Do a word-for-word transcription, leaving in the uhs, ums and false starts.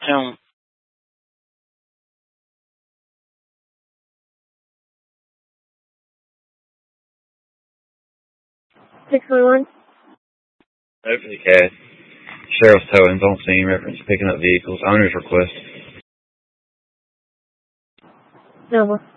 Tone. six one one. Open the cat. Sheriff's towing. Don't see any reference. Picking up vehicles. Owner's request. Nova.